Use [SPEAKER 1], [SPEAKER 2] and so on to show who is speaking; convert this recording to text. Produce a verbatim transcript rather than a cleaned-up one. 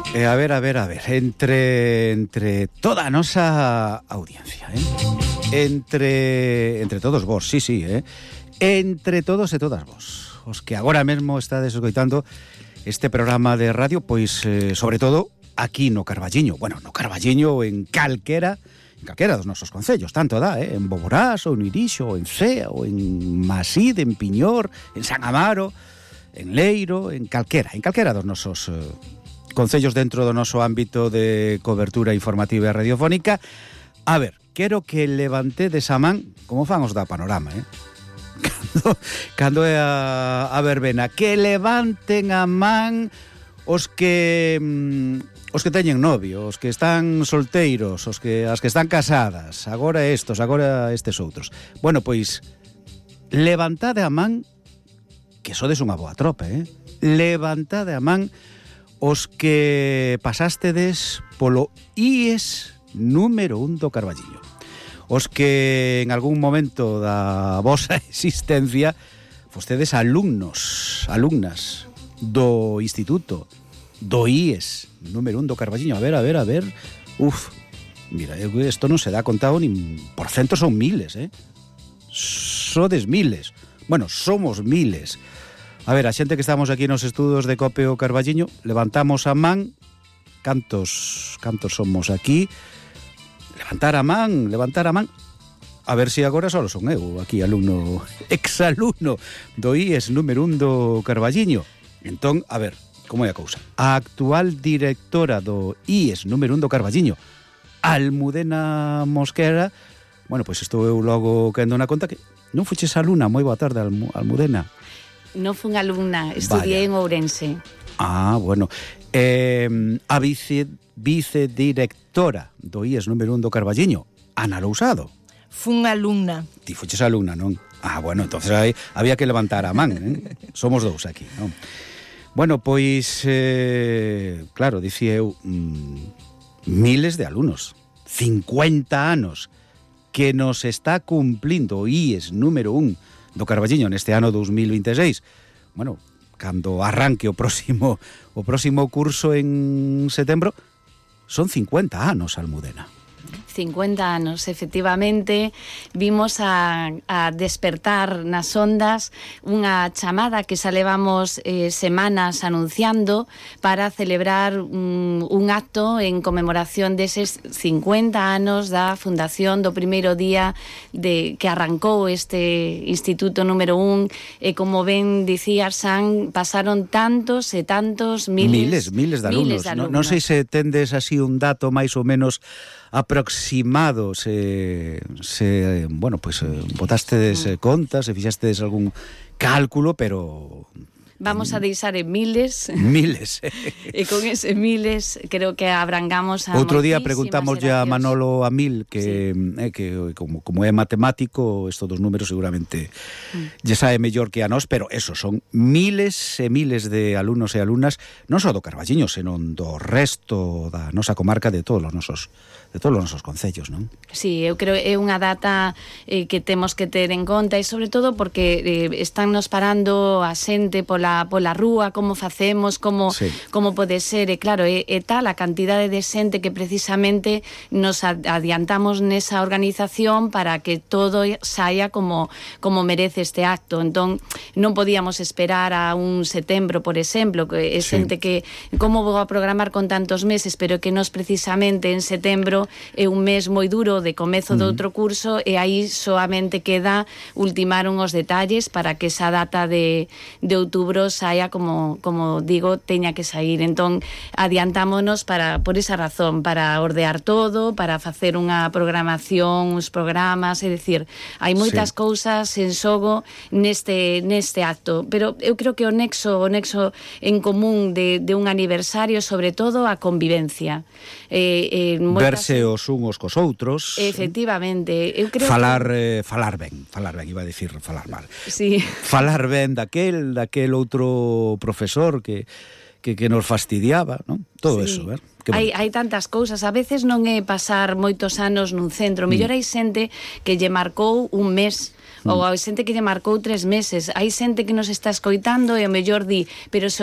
[SPEAKER 1] Eh, a ver, a ver, a ver, entre entre toda a nosa audiencia, eh? Entre entre todos vos, sí, sí, eh? Entre todos e todas vos, os que agora mesmo estades escoitando este programa de radio, pois, eh, sobre todo, aquí no Carballiño. Bueno, no Carballiño, en calquera, en calquera dos nosos concellos, tanto dá, eh? En Boborás, ou en Irixo, ou en Cea, ou en Maside, en Piñor, en San Amaro, en Leiro, en calquera, en calquera dos nosos... Eh, concellos dentro do noso ámbito de cobertura informativa e radiofónica. A ver, quero que levantedes a man, como fan os da Panorama, eh? Cando, cando é a, a verbena, que levanten a man os que mm, os que teñen novio, os que están solteiros, os que as que están casadas, agora estos, agora estes outros. Bueno, pois levantade a man, que sodes unha boa tropa, eh? Levantade a man os que pasástedes polo I E S número un do Carballiño. Os que en algún momento da vosa existencia fostedes alumnos, alumnas do instituto, do I E S número un do Carballiño. A ver, a ver, a ver. Uf, mira, isto non se dá contado nin por cento, son miles, eh? Sodes miles. Bueno, somos miles. A ver, a xente que estamos aquí nos estudos de Cope o Carballiño, levantamos a man. Cantos, cantos somos aquí? Levantar a man, levantar a man. A ver se si agora só son eu, aquí alumno, exalumno do I E S número un do Carballiño. Entón, a ver, como é a cousa? A actual directora do I E S número un do Carballiño, Almudena Mosquera. Bueno, pois estou eu logo caendo na conta que non fuches alumna. Moi boa tarde, Almudena.
[SPEAKER 2] Non fun alumna, estudiei en Ourense.
[SPEAKER 1] Ah, bueno. Eh, a vice, vicedirectora do I E S número un do Carballiño, Ana Lousado.
[SPEAKER 3] Fun alumna.
[SPEAKER 1] Ti fuches alumna, non? Ah, bueno, entonces aí había que levantar a man, eh? Somos dous aquí, non? Bueno, pois, eh, claro, dicía eu, mm, miles de alumnos, cincuenta anos, que nos está cumplindo o I E S número un do Carballiño neste ano dos mil veintiséis. Bueno, cando arranque o próximo o próximo curso en setembro, son cincuenta anos, Almudena.
[SPEAKER 2] cincuenta anos, efectivamente, vimos a, a despertar nas ondas unha chamada que xa levamos eh, semanas anunciando para celebrar un, un acto en conmemoración deses cincuenta anos da fundación, do primeiro día de que arrancou este instituto número un, e como ben dicía San, pasaron tantos e tantos miles,
[SPEAKER 1] miles, miles de alumnos,
[SPEAKER 2] miles de alumnos.
[SPEAKER 1] Non, non sei se tendes así un dato máis ou menos aproximado, se, se bueno, pues eh, botastedes eh, contas, se fixastedes algún cálculo, pero...
[SPEAKER 2] Vamos a deixar en miles.
[SPEAKER 1] Miles.
[SPEAKER 2] E con ese miles creo que abrangamos a
[SPEAKER 1] outro día preguntamos ya a Manolo Amil, que, sí. eh, que como, como é matemático, estos dos números seguramente mm. lle sabe mellor que a nós, pero eso, son miles e miles de alumnos e alumnas, non só do Carballiño, senón do resto da nosa comarca, de todos os nosos de todos os nosos concellos, non?
[SPEAKER 2] Sí, eu creo que é unha data eh, que temos que ter en conta, e sobre todo porque eh, están nos parando a xente pola, pola rúa, como facemos, como, sí. como pode ser, e claro, é, é tal a cantidade de xente que precisamente nos adiantamos nesa organización para que todo saia como, como merece este acto. Entón, non podíamos esperar a un setembro, por exemplo, que é xente sí. que, como vou a programar con tantos meses, pero que nos precisamente en setembro é un mes moi duro de comezo mm. do outro curso, e aí soamente queda ultimar uns detalles para que esa data de, de outubro saia como, como digo, teña que sair. Entón, adiantámonos para, por esa razón, para ordear todo, para facer unha programación, uns programas, é dicir, hai moitas sí. cousas en xogo neste, neste acto, pero eu creo que o nexo, o nexo en común de, de un aniversario, sobre todo a convivencia. Eh, eh, moitas...
[SPEAKER 1] Verse os uns cos outros.
[SPEAKER 2] Efectivamente, eu creo
[SPEAKER 1] falar,
[SPEAKER 2] que...
[SPEAKER 1] eh, falar ben, falar ben, iba a dicir falar mal.
[SPEAKER 2] Sí.
[SPEAKER 1] Falar ben daquel, daquel outro profesor que que, que nos fastidiaba, non? Todo sí. eso, ver?
[SPEAKER 2] Hai, hai tantas cousas, a veces non é pasar moitos anos nun centro, mellor mm. hai xente que lle marcou un mes, mm. ou hai xente que lle marcou tres meses, hai xente que nos está escoitando e o mellor di, pero se